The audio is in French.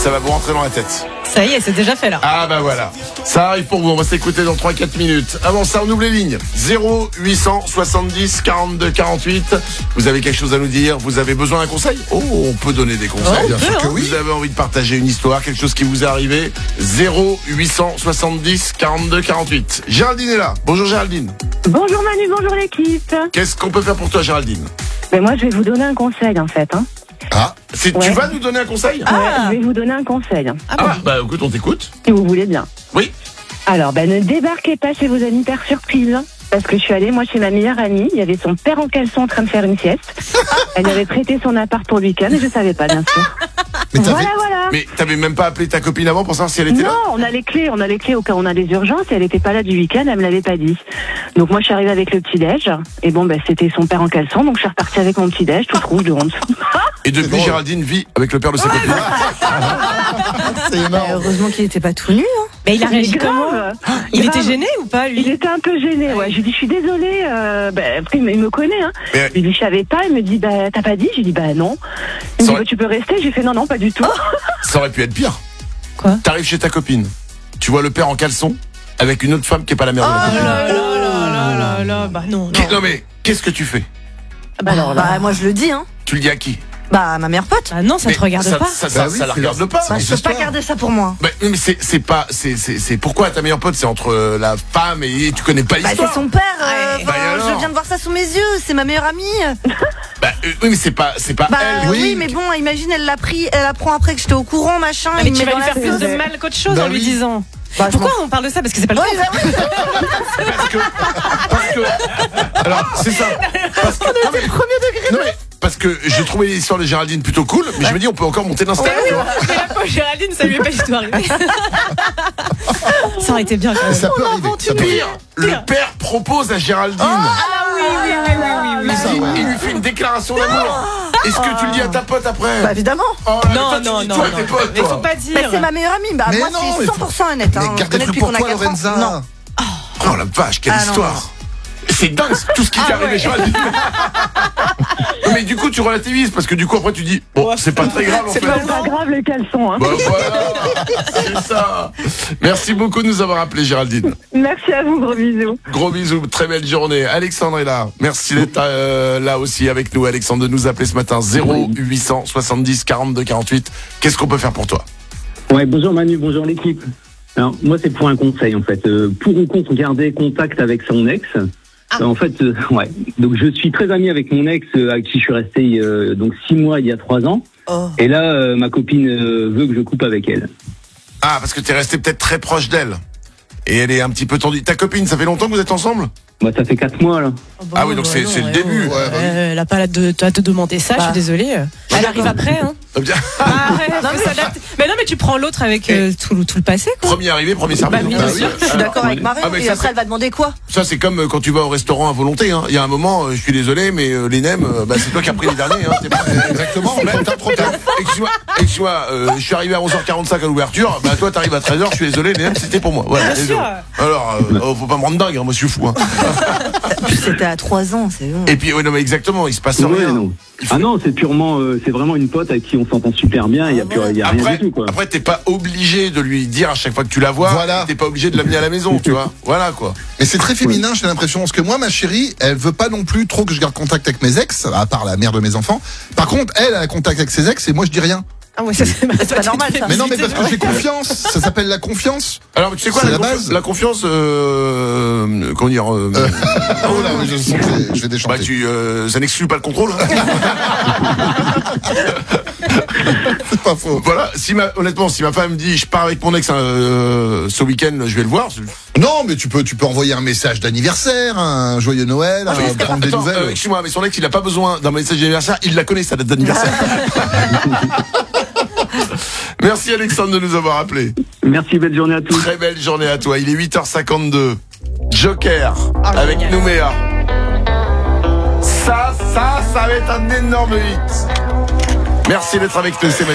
Ça va vous rentrer dans la tête. Ça y est, c'est déjà fait là. Ah bah voilà. Ça arrive pour vous, on va s'écouter dans 3-4 minutes. Avant ça, on ouvre les lignes. 0870 42 48. Vous avez quelque chose à nous dire? Vous avez besoin d'un conseil? Oh, on peut donner des conseils. Bien sûr que oui. Vous avez envie de partager une histoire, quelque chose qui vous est arrivé? 0870 42 48. Géraldine est là. Bonjour Géraldine. Bonjour Manu, bonjour l'équipe. Qu'est-ce qu'on peut faire pour toi Géraldine? Ben moi je vais vous donner un conseil en fait. Ah, tu Ouais. vas nous donner un conseil? Je vais vous donner un conseil, Bah écoute, on t'écoute. si vous voulez bien. Oui. Alors ne débarquez pas chez vos amis par surprise. Parce que je suis allée, moi, chez ma meilleure amie. Il y avait son père en caleçon en train de faire une sieste. Elle avait prêté son appart pour le week-end et je savais pas, bien sûr. Mais Voilà. Mais t'avais même pas appelé ta copine avant pour savoir si elle était là? Non, on a les clés au cas où on a des urgences et elle était pas là du week-end, elle me l'avait pas dit. Donc moi, je suis arrivée avec le petit-déj et bon, c'était son père en caleçon, donc je suis repartie avec mon petit-déj, toute rouge de honte. Et depuis, Géraldine vit avec le père de ses copines. C'est énorme. Heureusement qu'il n'était pas tout nu. Hein. Mais il a réagi comment? Grave. Il Grave. était gêné ou pas, Il lui? était un peu gêné, ouais. J'ai dit, je suis désolée. Après, il me connaît, hein. Mais- Je lui dis, je savais pas. Il me dit, t'as pas dit? J'ai dit, non. Il me Ça dit, aurait- tu peux rester? J'ai fait, non, pas du tout. Ça aurait pu être pire. Quoi? T'arrives chez ta copine, tu vois le père en caleçon avec une autre femme qui est pas la mère de la Oh copine. là là. Bah non. Non mais, qu'est-ce que tu fais? Bah, alors là. Bah, moi je le dis, hein. Tu le dis à qui? Bah, ma meilleure pote. Bah non, ça Mais te regarde ça, pas. Ça Bah oui, la c'est regarde leur- pas. Bah, je peux pas histoire. garder ça pour moi. Bah, mais c'est pourquoi ta meilleure pote, c'est entre la femme et tu connais pas Bah, l'histoire. c'est son père. Ouais. Bah, et alors Je viens de voir ça sous mes yeux. C'est ma meilleure amie. Bah, oui mais c'est pas Bah elle. oui, mais bon, imagine, elle apprend après que j'étais au courant, machin. Mais il tu me met vas lui dans faire la plus sauce. de mal qu'autre chose Bah en lui oui. disant. Bah, je Pourquoi on parle de ça? Parce que c'est pas le Ouais, cas. bah oui. parce que alors c'est ça. Parce que, non, mais, non, mais parce que je trouvais l'histoire de Géraldine plutôt cool, mais je me dis on peut encore monter dans ce stade. tu vois. Mais la pauvre Géraldine, ça lui est pas du tout arrivé. Ça aurait été bien quand même. Ça peut arriver. Ça peut arriver. Pire, le père propose à Géraldine. Il lui fait une déclaration d'amour. Est-ce que tu le dis à ta pote après? Bah évidemment. Oh là, Non, toi, tu non, dis non, toi à non. tes potes, Mais faut toi. pas Bah, dire. c'est ma meilleure amie. Bah Mais moi non, c'est 100% honnête. Mais Hein. On se garde des connaît trucs depuis pour qu'on a toi, 4 ans. Lorenza. Non. Oh la vache, quelle Ah, non, histoire. C'est dingue tout ce qui t'est arrivé, Géraldine. Mais du coup, tu relativises parce que du coup, après, tu dis bon, c'est pas très grave en fait. C'est pas C'est pas grave le caleçon, hein. Bah voilà, c'est ça. Merci beaucoup de nous avoir appelé, Géraldine. Merci à vous, gros bisous. Gros bisous, très belle journée. Alexandre est là. Merci d'être là aussi avec nous, Alexandre, de nous appeler ce matin. 0870 42 48. Qu'est-ce qu'on peut faire pour toi? Ouais, bonjour Manu, bonjour l'équipe. Alors, moi, c'est pour un conseil, en fait. Pour ou contre garder contact avec son ex. En fait, ouais. Donc, je suis très ami avec mon ex, avec qui je suis resté donc 6 mois il y a 3 ans. Oh. Et là, ma copine veut que je coupe avec elle. Ah, parce que t'es resté peut-être très proche d'elle. Et elle est un petit peu tendue. Ta copine, ça fait longtemps que vous êtes ensemble? Moi, ça fait 4 mois, là. Ah oui, donc c'est le début. Elle a pas là de te demander ça, je suis désolée. Elle arrive après, hein. Bien. Arrête, faut s'adapter. Mais non, mais tu prends l'autre avec tout le passé, quoi. Premier arrivé, premier servi. Bah oui, Ah bien sûr. Je suis d'accord avec Marie. Ah, mais Et ça, après, elle va demander quoi? Ça, c'est comme quand tu vas au restaurant à volonté. Hein. Il y a un moment, je suis désolé, mais les nems, c'est toi qui as pris les derniers. Hein. Exactement. Mais- Trop tard. Excuse-moi, je suis arrivé à 11h45 à l'ouverture. Bah toi, t'arrives à 13h. Je suis désolé, les nems, c'était pour moi. Voilà, Bien désolé. sûr. Alors, faut pas me rendre dingue. Hein, moi, je suis fou. Hein. C'était à 3 ans, c'est bon. Et puis, ouais, non, mais exactement, il se passe Ouais, rien. non. Ah non, c'est purement, c'est vraiment une pote avec qui on s'entend super bien. Il y a rien Après, du tout, quoi. après, t'es pas obligé de lui dire à chaque fois que tu la vois. Voilà. T'es pas obligé de l'amener à la maison, tu vois. Voilà quoi. Mais c'est très féminin, j'ai l'impression. Parce que moi, ma chérie, elle veut pas non plus trop que je garde contact avec mes ex, à part la mère de mes enfants. Par contre, elle a contact avec ses ex et moi, je dis rien. Ah ouais, ça c'est pas normal, ça. Mais non, mais parce que j'ai confiance. Ça s'appelle la confiance. Alors, tu sais quoi, C'est la, la base. la confiance, comment dire, Oh là, je sens que je vais déchanter. ça n'exclut pas le contrôle. Hein. C'est pas faux. Voilà, honnêtement, si ma femme me dit je pars avec mon ex ce week-end, je vais le voir. Non, mais tu peux envoyer un message d'anniversaire, un joyeux Noël, prendre des Attends, nouvelles. excuse-moi, mais son ex, il a pas besoin d'un message d'anniversaire, il la connaît sa date d'anniversaire. Merci Alexandre de nous avoir appelé. Merci, belle journée à tous. Très belle journée à toi. Il est 8h52. Joker avec génial. Nouméa. Ça va être un énorme hit. Merci d'être avec nous. C'est